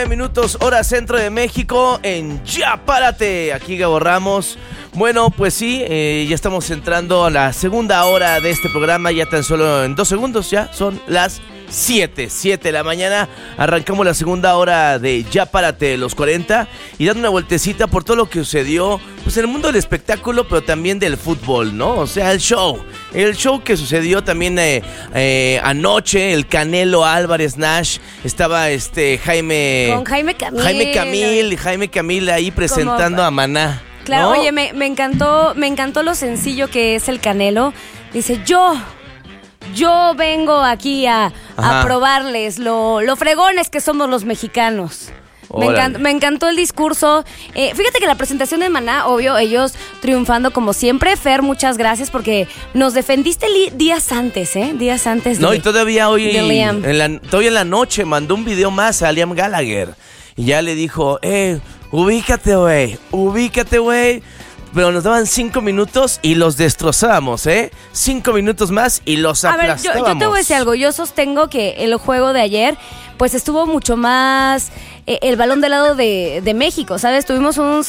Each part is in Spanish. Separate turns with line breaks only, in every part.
Minutos, hora centro de México, en Ya Párate. Aquí Gabo Ramos. Bueno, pues sí, ya estamos entrando a la segunda hora de este programa. Ya tan solo en 2 segundos, ya son las 7 de la mañana. Arrancamos la segunda hora de Ya Párate, los 40. Y dando una vueltecita por todo lo que sucedió, pues en el mundo del espectáculo, pero también del fútbol, ¿no? O sea, el show que sucedió también anoche, el Canelo Álvarez Nash. Estaba
con Jaime
Camil ahí presentando a Maná.
Claro,
¿no?
oye, me encantó lo sencillo que es el Canelo. Dice, yo vengo aquí a probarles lo fregones que somos los mexicanos. Me encantó el discurso. Fíjate que la presentación de Maná, obvio, ellos triunfando como siempre. Fer, muchas gracias porque nos defendiste días antes, Días antes
No, y todavía hoy,
de Liam.
Todavía en la noche, mandó un video más a Liam Gallagher. Y ya le dijo, ubícate, güey. Pero nos daban 5 minutos y los destrozábamos, 5 minutos más y los aplastábamos.
A ver, yo te voy a decir algo. Yo sostengo que el juego de ayer, pues estuvo mucho más el balón del lado de México, ¿sabes? Tuvimos un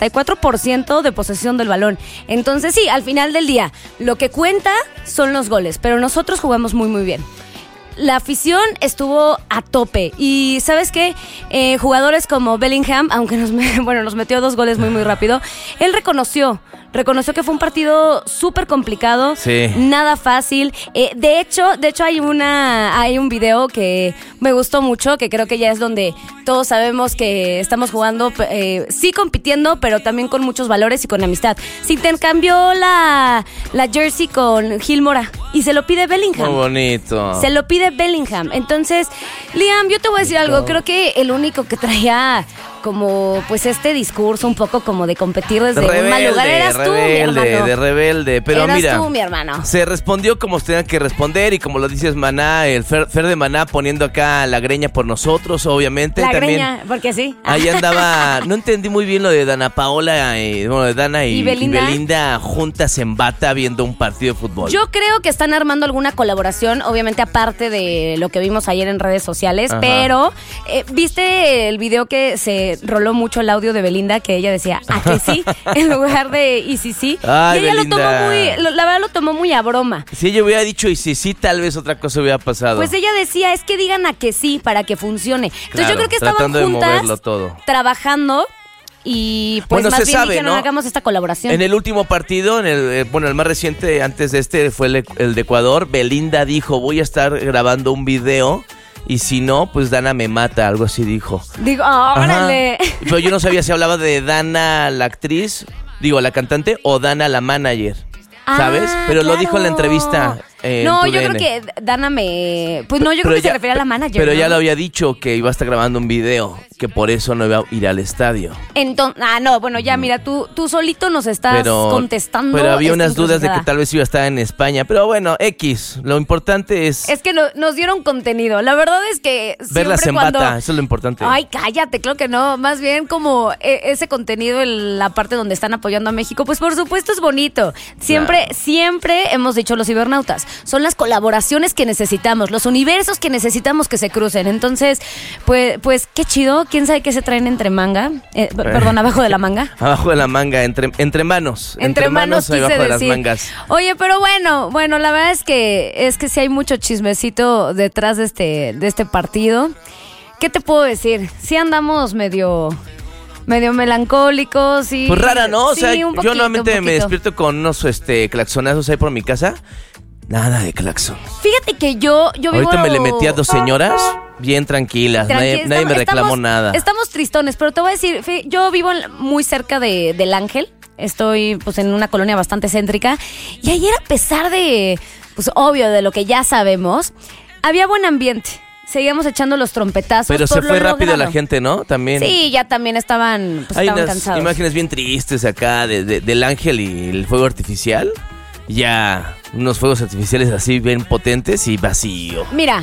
64% de posesión del balón. Entonces sí, al final del día, lo que cuenta son los goles, pero nosotros jugamos muy, muy bien. La afición estuvo a tope. Y ¿sabes qué? Jugadores como Bellingham, aunque nos metió 2 goles muy, muy rápido, él reconoció que fue un partido súper complicado,
sí.
Nada fácil. De hecho hay un video que me gustó mucho, que creo que ya es donde todos sabemos que estamos jugando, sí compitiendo, pero también con muchos valores y con amistad. Se intercambió la jersey con Gil Mora y se lo pide Bellingham.
Muy bonito.
Se lo pide Bellingham. Entonces, Liam, yo te voy a decir algo. Creo que el único que traía como pues este discurso un poco como de competir desde un mal lugar eras tú, mi hermano.
De rebelde, pero
eras
mira,
tú, mi hermano.
Se respondió como se tenía que responder y como lo dices, Maná, el Fer de Maná poniendo acá la greña por nosotros, obviamente.
La
también,
greña, porque sí.
Ahí andaba, no entendí muy bien lo de Dana Paola, de Dana y Belinda juntas en bata viendo un partido de fútbol.
Yo creo que están armando alguna colaboración, obviamente aparte de lo que vimos ayer en redes sociales, pero ¿viste el video que se roló mucho el audio de Belinda que ella decía ¿a que sí? En lugar de y sí?
Ay,
y ella
Belinda.
la verdad lo tomó muy a broma.
Si ella hubiera dicho y sí, tal vez otra cosa hubiera pasado.
Pues ella decía, es que digan a que sí para que funcione. Entonces
claro,
yo creo que estaban
tratando
juntas
de moverlo todo,
trabajando. Y pues
bueno,
más bien
sabe,
dijeron,
¿no?
hagamos esta colaboración.
En el último partido, el más reciente antes de este fue el de Ecuador. Belinda dijo, voy a estar grabando un video y si no, pues Dana me mata, algo así dijo.
Digo, órale.
Pero yo no sabía si hablaba de Dana la actriz, la cantante, o Dana la manager, ¿sabes? Pero
claro.
Lo dijo en la entrevista.
No, yo creo que Dana yo creo que se refiere a la manager.
Pero
¿no?
ya lo había dicho que iba a estar grabando un video, que por eso no iba a ir al estadio.
Entonces, ya mira, tú solito nos estás contestando.
Pero había unas dudas de que tal vez iba a estar en España. Pero bueno, lo importante es...
Es que nos dieron contenido. La verdad es que
verlas en bata, eso es lo importante.
Ay, cállate, creo que no. Más bien como ese contenido en la parte donde están apoyando a México, pues por supuesto es bonito. Siempre hemos dicho los cibernautas. Son las colaboraciones que necesitamos, los universos que necesitamos que se crucen. Entonces, pues qué chido. ¿Quién sabe qué se traen entre manga? Abajo de la manga.
Abajo de la manga, entre manos.
Entre manos,
abajo
quise
de
decir.
las mangas.
Oye, pero bueno, la verdad es que sí hay mucho chismecito detrás de este partido. ¿Qué te puedo decir? Sí andamos medio melancólicos y...
Pues rara, ¿no? O sea,
yo
normalmente me despierto con unos claxonazos ahí por mi casa. Nada de claxon.
Fíjate que yo vivo...
Ahorita me le metí a 2 señoras bien tranquilas. Nadie me reclamó nada.
Estamos tristones, pero te voy a decir, yo vivo muy cerca del Ángel. Estoy pues en una colonia bastante céntrica. Y ayer, a pesar de, pues obvio, de lo que ya sabemos, había buen ambiente. Seguíamos echando los trompetazos.
Pero se fue rápido la gente, ¿no? También.
Sí, ya también estaban cansados.
Imágenes bien tristes acá del Ángel y el fuego artificial. Ya unos fuegos artificiales así bien potentes y vacío.
Mira,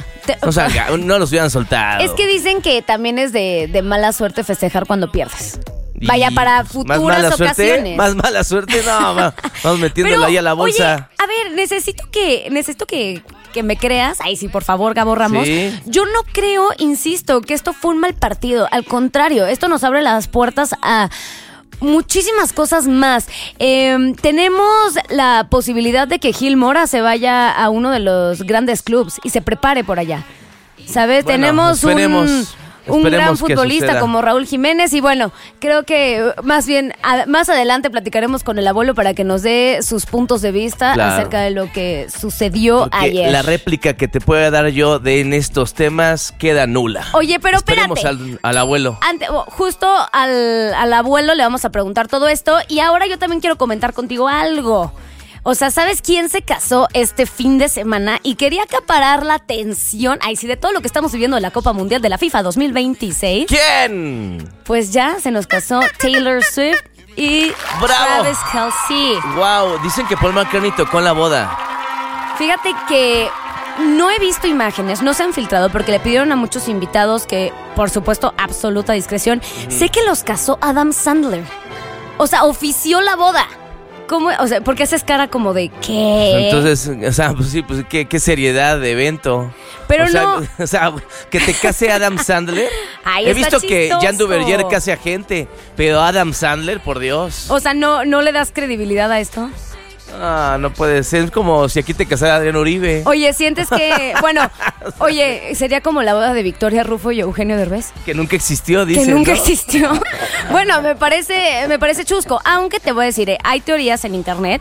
no los hubieran soltado.
Es que dicen que también es de mala suerte festejar cuando pierdes. Vaya, para futuras ocasiones.
Más mala suerte, no, vamos metiéndolo ahí a la bolsa.
Oye, a ver, necesito que que me creas. Ay, sí, por favor, Gabo Ramos.
Sí.
Yo no creo, insisto, que esto fue un mal partido. Al contrario, esto nos abre las puertas a muchísimas cosas más. Tenemos la posibilidad de que Gil Mora se vaya a uno de los grandes clubs y se prepare por allá. ¿Sabes?
Bueno,
tenemos un gran futbolista
suceda.
como Raúl Jiménez y bueno, creo que más bien más adelante platicaremos con el abuelo para que nos dé sus puntos de vista acerca de lo que sucedió
Porque
ayer.
la réplica que te pueda dar yo en estos temas queda nula.
Oye, pero
Esperemos
espérate.
al abuelo.
Justo al abuelo le vamos a preguntar todo esto y ahora yo también quiero comentar contigo algo. O sea, ¿sabes quién se casó este fin de semana y quería acaparar la atención? Ay, sí, de todo lo que estamos viviendo en la Copa Mundial de la FIFA 2026.
¿Quién?
Pues ya se nos casó Taylor Swift y
¡Bravo!
Travis Kelce.
Wow, dicen que Paul McCartney tocó en la boda.
Fíjate que no he visto imágenes, no se han filtrado porque le pidieron a muchos invitados que, por supuesto, absoluta discreción. Sé que los casó Adam Sandler. O sea, ofició la boda. ¿Cómo? O sea, ¿por qué haces cara como de qué?
Entonces, o sea, pues sí, pues qué seriedad de evento.
Pero
o sea,
no.
O sea, que te case Adam Sandler.
Ay,
He
está
visto que
chistoso.
Jan Duverger case a gente, pero Adam Sandler, por Dios.
O sea, ¿no le das credibilidad a esto?
Ah, no puede ser. Es como si aquí te casara Adrián Uribe.
Oye, ¿sientes que...? Bueno, oye, sería como la boda de Victoria Rufo y Eugenio Derbez.
Que nunca existió, dicen.
Que nunca
¿no?
existió. Bueno, me parece chusco. Aunque te voy a decir, hay teorías en internet.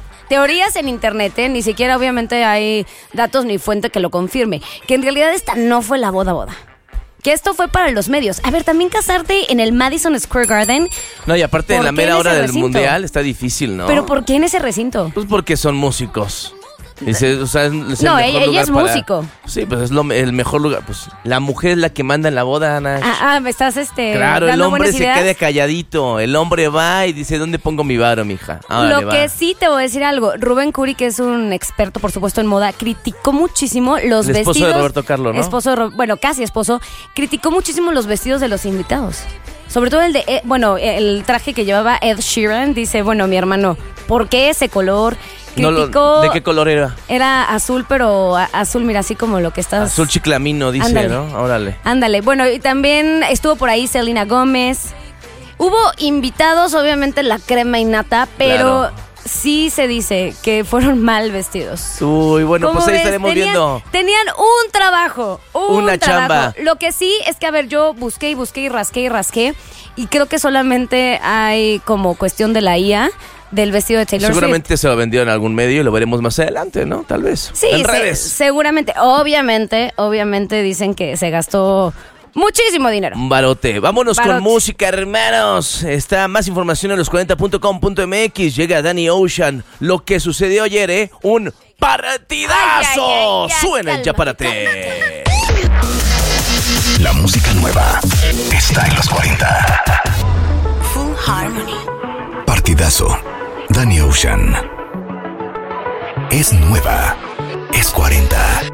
Ni siquiera obviamente hay datos ni fuente que lo confirme. Que en realidad esta no fue la boda. Que esto fue para los medios. A ver, también casarte en el Madison Square Garden.
No, y aparte en
¿Por
la
qué
mera
en
hora
ese
del
recinto?
mundial está difícil, ¿no?
¿Pero por qué en ese recinto?
Pues porque son músicos. O sea, es el
No,
mejor
ella
lugar
es
para-
músico.
Sí, pues es el mejor lugar. Pues la mujer es la que manda en la boda, Ana.
Me estás
Claro, el
dando
hombre
buenas
se
ideas.
queda calladito. El hombre va y dice, ¿dónde pongo mi varo, mija? Órale,
Lo
va.
que sí te voy a decir algo, Rubén Curi, que es un experto, por supuesto, en moda, criticó muchísimo los
El esposo
vestidos.
de Roberto Carlos, ¿no?
Esposo de bueno, casi esposo, criticó muchísimo los vestidos de los invitados. Sobre todo el de, el traje que llevaba Ed Sheeran. Dice, bueno, mi hermano, ¿por qué ese color? Criticó.
¿De qué color era?
Era azul, pero azul, mira, así como lo que estás.
Azul chiclamino, dice,
Ándale.
¿no? Órale.
Ándale. Bueno, y también estuvo por ahí Selena Gómez. Hubo invitados, obviamente la crema innata, pero
Claro.
sí se dice que fueron mal vestidos.
Uy, bueno, pues
¿Cómo
ahí
ves?
estaremos viendo.
Tenían un trabajo.
Una chamba.
Lo que sí es que, a ver, yo busqué y rasqué. Y creo que solamente hay como cuestión de la IA del vestido de Taylor Swift.
Seguramente se lo vendió en algún medio y lo veremos más adelante, ¿no? Tal vez.
Sí,
en redes.
seguramente. Obviamente dicen que se gastó muchísimo dinero.
Un barote. Vámonos
Barote.
con música, hermanos. Está más información en los40.com.mx. Llega Danny Ocean. Lo que sucedió ayer, un partidazo.
Ay,
Suena el
cálmate,
Ya Párate.
La música nueva está en los 40.
Full Harmony.
Partidazo. Danny Ocean. Es nueva. Es 40.